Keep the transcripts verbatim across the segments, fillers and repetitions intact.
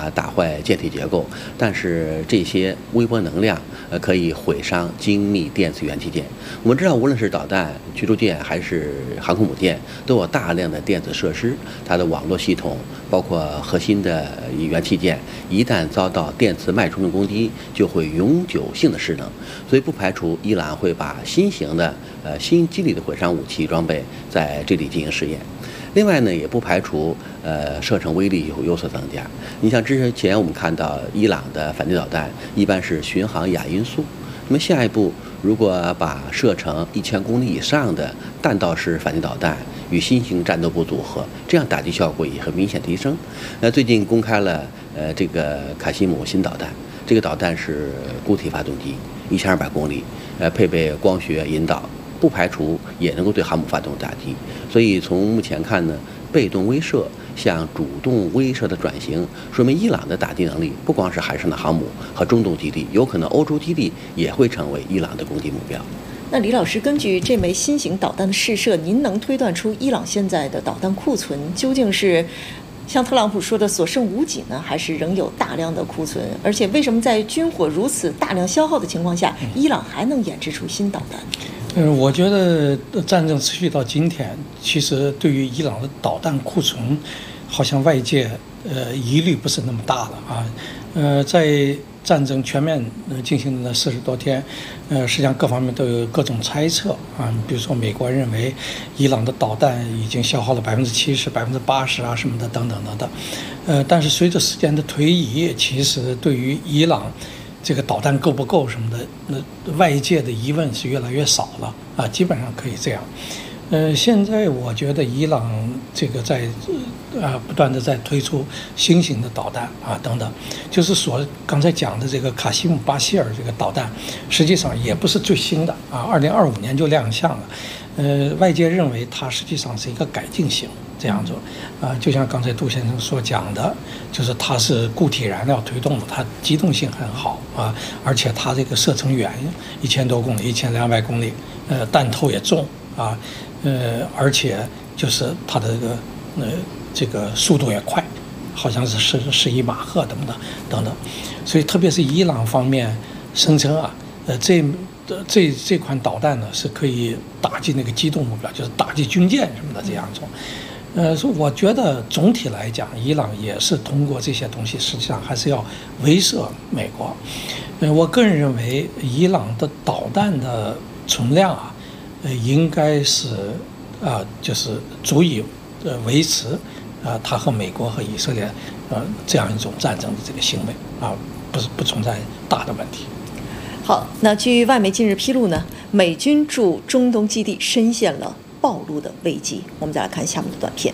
法打坏舰体结构，但是这些微波能量呃可以毁伤精密电子元器件。我们知道，无论是导弹、驱逐舰还是航空母舰，都有大量的电子设施，它的网络系统包括核心的元器件，一旦遭到电磁脉冲的攻击，就会永久性的失能。所以不排除伊朗会把新型的呃新机理的毁伤武器装备在这里进行试验。另外呢，也不排除呃射程威力有有所增加。你像之前我们看到伊朗的反舰导弹一般是巡航亚音速，那么下一步如果把射程一千公里以上的弹道式反舰导弹与新型战斗部组合，这样打击效果也会明显提升。那最近公开了呃这个卡西姆新导弹，这个导弹是固体发动机，一千二百公里，呃配备光学引导。不排除也能够对航母发动打击，所以从目前看呢，被动威慑向主动威慑的转型，说明伊朗的打击能力不光是海上的航母和中东基地，有可能欧洲基地也会成为伊朗的攻击目标。 那李老师，根据这枚新型导弹的试射，您能推断出伊朗现在的导弹库存究竟是像特朗普说的所剩无几呢，还是仍有大量的库存？而且为什么在军火如此大量消耗的情况下，伊朗还能研制出新导弹？ 嗯，我觉得战争持续到今天，其实对于伊朗的导弹库存，好像外界呃疑虑不是那么大了啊。呃，在战争全面进行的四十多天，呃，实际上各方面都有各种猜测啊。比如说，美国认为伊朗的导弹已经消耗了百分之七十、百分之八十啊什么的等等等等。呃，但是随着时间的推移，其实对于伊朗这个导弹够不够什么的，那外界的疑问是越来越少了啊，基本上可以这样。呃，现在我觉得伊朗这个在呃不断的在推出新型的导弹啊等等，就是说刚才讲的这个卡西姆巴希尔这个导弹，实际上也不是最新的啊，二零二五年就亮相了。呃，外界认为它实际上是一个改进型。这样做，啊、呃，就像刚才杜先生所讲的，就是它是固体燃料推动的，它机动性很好啊，而且它这个射程远，一千多公里，一千两百公里，呃，弹头也重啊，呃，而且就是它的这个呃这个速度也快，好像是十十一马赫等等等等，所以特别是伊朗方面声称啊，呃这。这这款导弹呢是可以打击那个机动目标，就是打击军舰什么的这样做。呃，所以我觉得总体来讲，伊朗也是通过这些东西，实际上还是要威慑美国。呃，我个人认为，伊朗的导弹的存量啊，呃，应该是啊、呃，就是足以呃维持啊、呃，它和美国和以色列呃这样一种战争的这个行为啊，不是不存在大的问题。 好，那据外媒近日披露呢，美军驻中东基地深陷了暴露的危机。我们再来看下面的短片。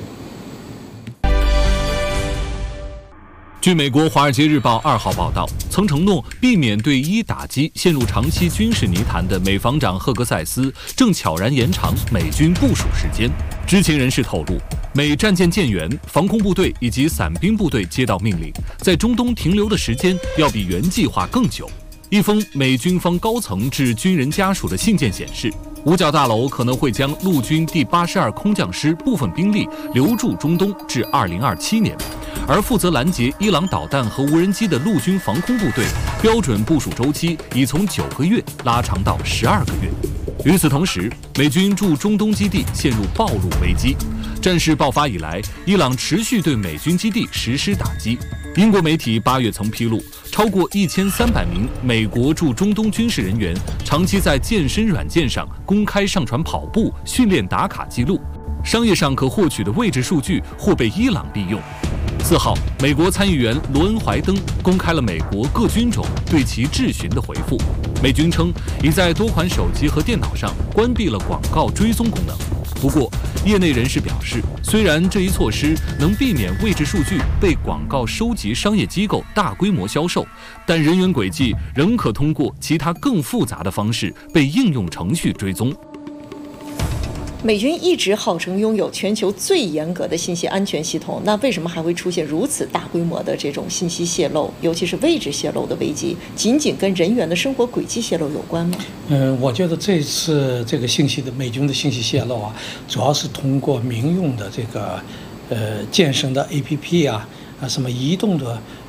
据美国《华尔街日报》二号报道，曾承诺避免对伊打击陷入长期军事泥潭的美防长赫格塞斯，正悄然延长美军部署时间。知情人士透露，美战舰舰员、防空部队以及伞兵部队接到命令，在中东停留的时间要比原计划更久。一封美军方高层致军人家属的信件显示，五角大楼可能会将陆军第八十二空降师部分兵力留驻中东至二零二七年，而负责拦截伊朗导弹和无人机的陆军防空部队标准部署周期已从九个月拉长到十二个月。与此同时，美军驻中东基地陷入暴露危机。战事爆发以来，伊朗持续对美军基地实施打击。英国媒体八月曾披露，超过一千三百名美国驻中东军事人员长期在健身软件上公开上传跑步、训练打卡记录，商业上可获取的位置数据或被伊朗利用。四号，美国参议员罗恩·怀登公开了美国各军种对其质询的回复。美军称已在多款手机和电脑上关闭了广告追踪功能。不过，业内人士表示，虽然这一措施能避免位置数据被广告收集商业机构大规模销售，但人员轨迹仍可通过其他更复杂的方式被应用程序追踪。 美军一直号称拥有全球最严格的信息安全系统，那为什么还会出现如此大规模的这种信息泄露，尤其是位置泄露的危机？仅仅跟人员的生活轨迹泄露有关吗？ 嗯，我觉得这次这个信息的美军的信息泄露啊，主要是通过民用的这个呃健身的 A P P 啊啊什么移动的